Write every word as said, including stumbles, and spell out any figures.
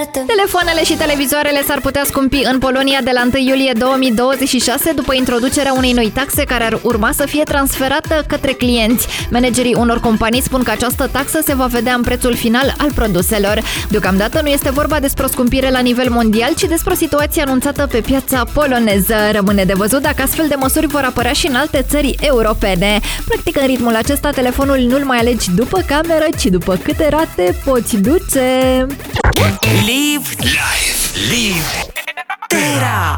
Telefoanele și televizoarele s-ar putea scumpi în Polonia de la întâi iulie două mii douăzeci și șase după introducerea unei noi taxe care ar urma să fie transferată către clienți. Managerii unor companii spun că această taxă se va vedea în prețul final al produselor. Deocamdată nu este vorba despre o scumpire la nivel mondial, ci despre o situație anunțată pe piața poloneză. Rămâne de văzut dacă astfel de măsuri vor apărea și în alte țări europene. Practic, în ritmul acesta, telefonul nu-l mai alegi după cameră, ci după câte rate poți duce. Live, live, live. Terra.